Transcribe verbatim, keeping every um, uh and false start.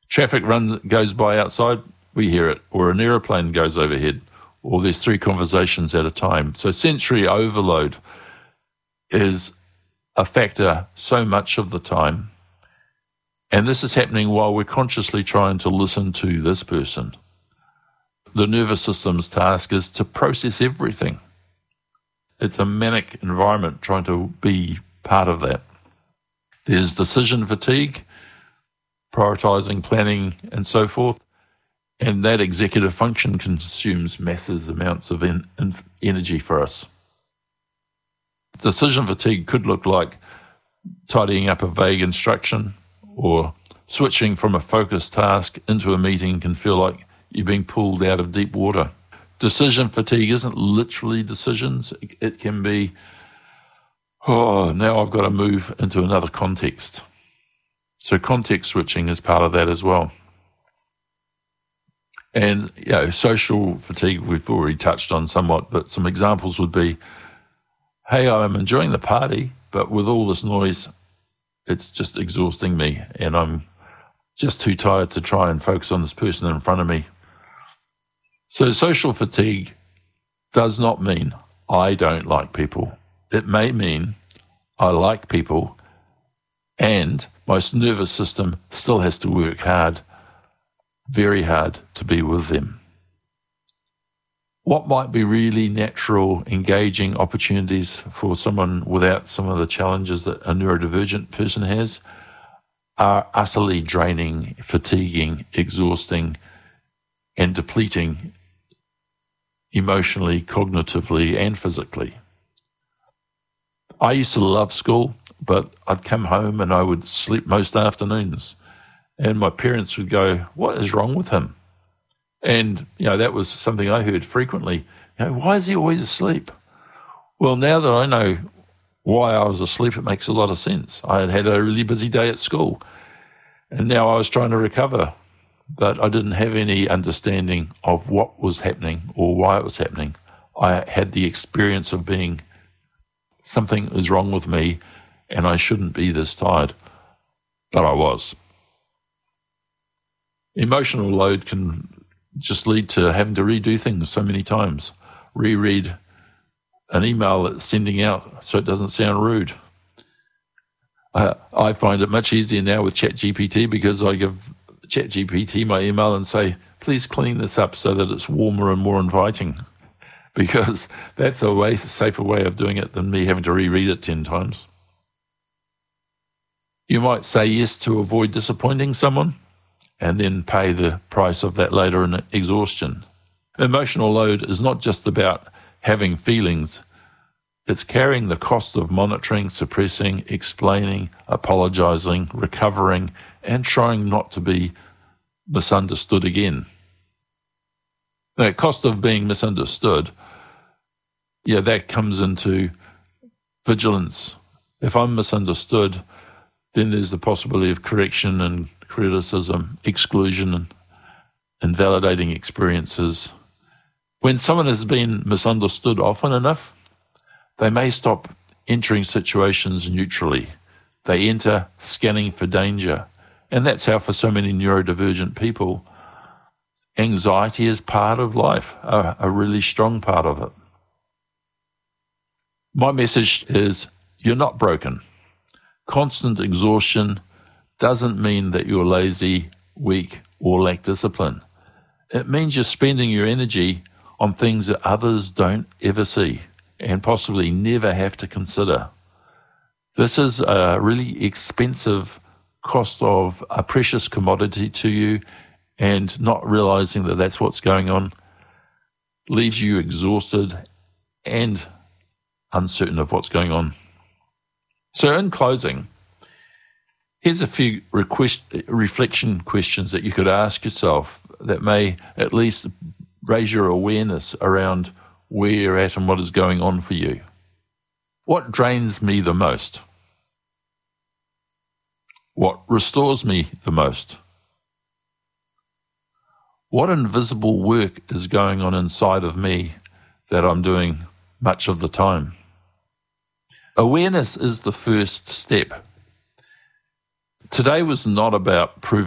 Traffic runs goes by outside, we hear it, or an aeroplane goes overhead, or there's three conversations at a time. So sensory overload is a factor so much of the time. And this is happening while we're consciously trying to listen to this person. The nervous system's task is to process everything. It's a manic environment trying to be part of that. There's decision fatigue, prioritizing, planning, and so forth. And that executive function consumes massive amounts of en- en- energy for us. Decision fatigue could look like tidying up a vague instruction, or switching from a focused task into a meeting can feel like you're being pulled out of deep water. Decision fatigue isn't literally decisions. It can be, oh, now I've got to move into another context. So context switching is part of that as well. And, you know, social fatigue we've already touched on somewhat, but some examples would be, hey, I'm enjoying the party, but with all this noise, it's just exhausting me, and I'm just too tired to try and focus on this person in front of me. So social fatigue does not mean I don't like people. It may mean I like people, and my nervous system still has to work hard, very hard, to be with them. What might be really natural, engaging opportunities for someone without some of the challenges that a neurodivergent person has are utterly draining, fatiguing, exhausting, and depleting emotionally, cognitively, and physically. I used to love school, but I'd come home and I would sleep most afternoons. And my parents would go, what is wrong with him? And, you know, that was something I heard frequently. You know, why is he always asleep? Well, now that I know why I was asleep, it makes a lot of sense. I had had a really busy day at school, and now I was trying to recover, but I didn't have any understanding of what was happening or why it was happening. I had the experience of being, something is wrong with me, and I shouldn't be this tired, but I was. Emotional load can just lead to having to redo things so many times. Reread an email that's sending out so it doesn't sound rude. Uh, I find it much easier now with ChatGPT because I give ChatGPT my email and say, please clean this up so that it's warmer and more inviting, because that's a way, safer way of doing it than me having to reread it ten times. You might say yes to avoid disappointing someone, and then pay the price of that later in exhaustion. Emotional load is not just about having feelings. It's carrying the cost of monitoring, suppressing, explaining, apologizing, recovering, and trying not to be misunderstood again. The cost of being misunderstood, yeah, that comes into vigilance. If I'm misunderstood, then there's the possibility of correction and criticism, exclusion, and invalidating experiences. When someone has been misunderstood often enough, they may stop entering situations neutrally. They enter scanning for danger. And that's how, for so many neurodivergent people, anxiety is part of life, a, a really strong part of it. My message is, you're not broken. Constant exhaustion doesn't mean that you're lazy, weak, or lack discipline. It means you're spending your energy on things that others don't ever see and possibly never have to consider. This is a really expensive cost of a precious commodity to you, and not realizing that that's what's going on leaves you exhausted and uncertain of what's going on. So in closing, here's a few request, reflection questions that you could ask yourself that may at least raise your awareness around where you're at and what is going on for you. What drains me the most? What restores me the most? What invisible work is going on inside of me that I'm doing much of the time? Awareness is the first step. Today was not about proving